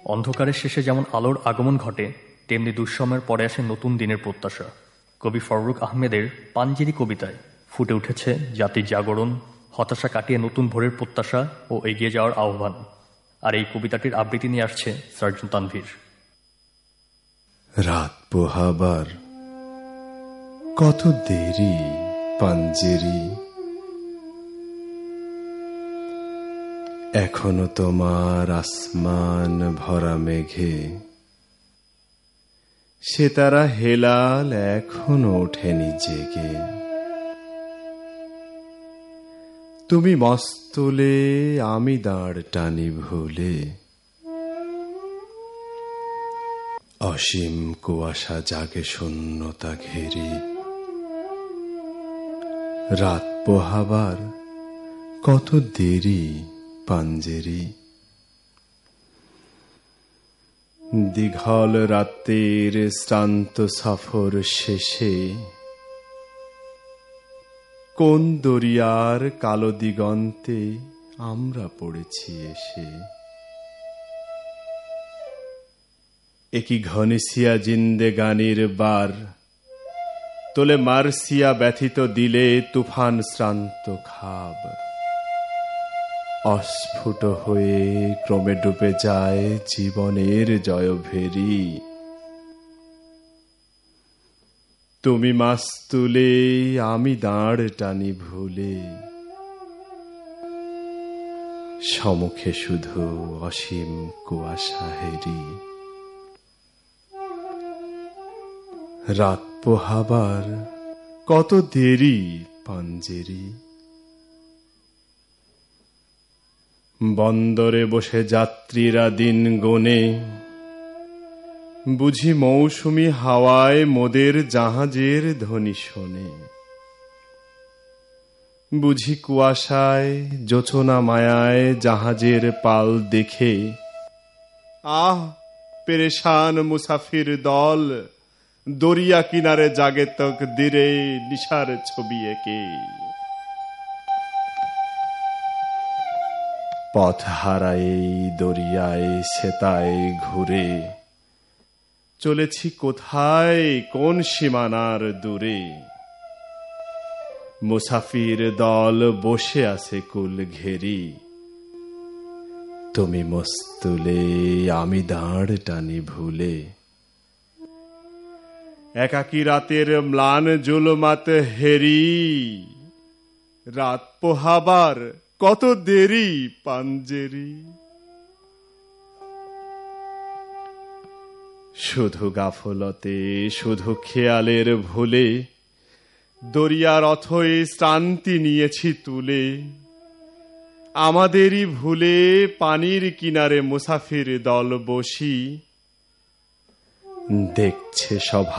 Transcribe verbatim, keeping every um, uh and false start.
অন্ধকারের শেষে যেমন আলোর আগমন ঘটে, তেমনি দুঃসময়ের পরে আসে নতুন দিনের প্রত্যাশা। কবি ফররুখ আহমেদের পাঞ্জেরি কবিতায় ফুটে উঠেছে জাতির জাগরণ, হতাশা কাটিয়ে নতুন ভোরের প্রত্যাশা ও এগিয়ে যাওয়ার আহ্বান। আর এই কবিতাটির আবৃত্তি নিয়ে আসছে সার্জন তানভীর। রাত পোহাবার কত দেরি পাঞ্জেরি, এখনো তোমার আসমান ভরা মেঘে সে তারা হেলাল এখনো ওঠেনি জেগে। তুমি মস্তলে আমি দাঁড় টানি ভুলে, অসীম কুয়াশা জাগে শূন্যতা ঘেরি। রাত পোহাবার কত দেরি পাঞ্জেরি, দীঘল রাতের শ্রান্ত সফর শেষে কোন দরিয়ার কালো দিগন্তে আমরা পড়েছি এসে। একই ঘনিসিয়া জিন্দেগানির বার তোলে মার্সিয়া ব্যথিত দিলে তুফান শ্রান্ত খাব। অস্ফুট হয়ে ক্রমে ডুবে যায় জীবনের জয়ভেরি। তুমি মাস্তুলে আমি দাঁড় টানি ভুলে, সম্মুখে শুধু অসীম কুয়াশা হেরি। রাত পোহাবার কত দেরি পাঞ্জেরি, বন্দরে বসে যাত্রীরা দিন গোনে, বুঝি মৌসুমি হাওয়ায় মোদের জাহাজের ধ্বনি শোনে। বুঝি কুয়াশায় জোছনা মায়ায় জাহাজের পাল দেখে, আহ পেরেশান মুসাফির দল দরিয়া কিনারে জাগে তকদিরে নিশার ছবি এঁকে। পথ হারায় দরিয়ায় সেতায় ঘুরে, চলেছি কোথায় কোন সীমানার দূরে। মুসাফির দল বসে আছে কুল ঘেরি, তুমি মস্তুলে আমি দাঁড় টানি ভুলে। একাকী রাতের ম্লান জুলমাত হেরি, রাত পোহাবার কত দেরি পাঞ্জেরি। শুধু গাফলতে শুধু খেয়ালের ভুলে, দরিয়ার অথই শ্রান্তি নিয়েছি তুলে। আমাদেরই ভুলে পানির কিনারে মুসাফির দল বসি, দেখছে সব